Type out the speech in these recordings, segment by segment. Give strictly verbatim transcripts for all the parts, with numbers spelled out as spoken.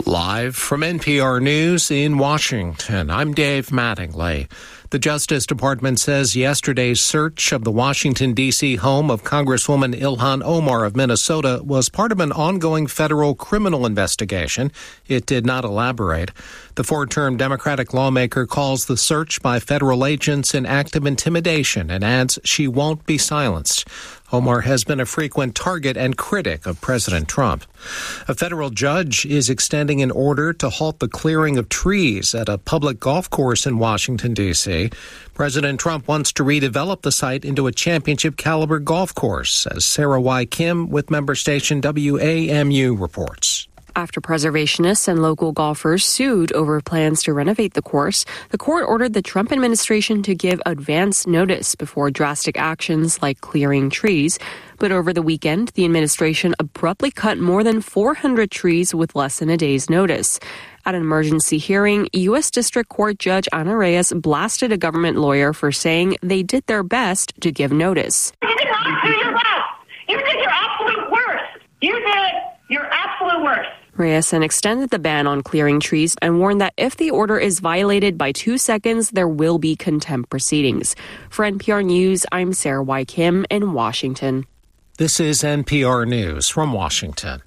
Live from N P R News in Washington, I'm Dave Mattingly. The Justice Department says yesterday's search of the Washington, D C home of Congresswoman Ilhan Omar of Minnesota was part of an ongoing federal criminal investigation. It did not elaborate. The four-term Democratic lawmaker calls the search by federal agents an act of intimidation and adds she won't be silenced. Omar has been a frequent target and critic of President Trump. A federal judge is extending an order to halt the clearing of trees at a public golf course in Washington, D C President Trump wants to redevelop the site into a championship-caliber golf course, says Sarah Y. Kim with member station W A M U reports. After preservationists and local golfers sued over plans to renovate the course, the court ordered the Trump administration to give advance notice before drastic actions like clearing trees. But over the weekend, the administration abruptly cut more than four hundred trees with less than a day's notice. At an emergency hearing, U S District Court Judge Ana Reyes blasted a government lawyer for saying they did their best to give notice. You did not do your best. You did your absolute worst. You did your absolute worst. Reyes then extended the ban on clearing trees and warned that if the order is violated by two seconds, there will be contempt proceedings. For N P R News, I'm Sarah Y. Kim in Washington. This is N P R News from Washington.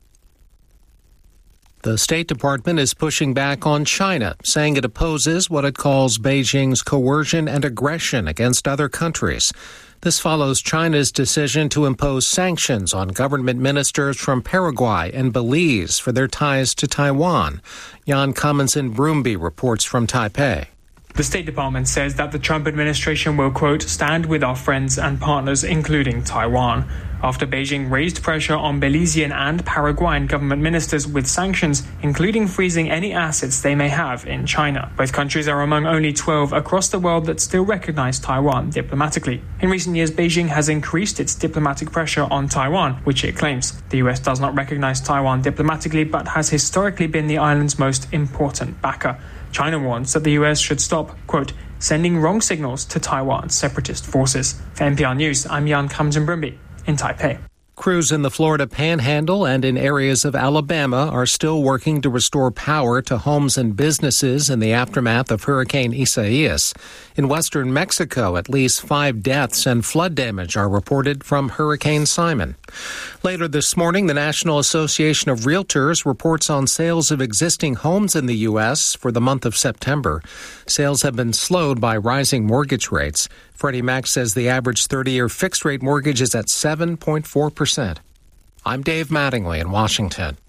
The State Department is pushing back on China, saying it opposes what it calls Beijing's coercion and aggression against other countries. This follows China's decision to impose sanctions on government ministers from Paraguay and Belize for their ties to Taiwan. Jan Commonson-Broomby reports from Taipei. The State Department says that the Trump administration will, quote, stand with our friends and partners, including Taiwan. After Beijing raised pressure on Belizean and Paraguayan government ministers with sanctions, including freezing any assets they may have in China. Both countries are among only twelve across the world that still recognize Taiwan diplomatically. In recent years, Beijing has increased its diplomatic pressure on Taiwan, which it claims. The U S does not recognize Taiwan diplomatically, but has historically been the island's most important backer. China warns that the U S should stop, quote, sending wrong signals to Taiwan's separatist forces. For N P R News, I'm Jan Commonson-Broomby in Taipei. Crews in the Florida Panhandle and in areas of Alabama are still working to restore power to homes and businesses in the aftermath of Hurricane Isaias. In western Mexico, at least five deaths and flood damage are reported from Hurricane Simon. Later this morning, the National Association of Realtors reports on sales of existing homes in the U S for the month of September. Sales have been slowed by rising mortgage rates. Freddie Mac says the average thirty-year fixed-rate mortgage is at seven point four percent. I'm Dave Mattingly in Washington.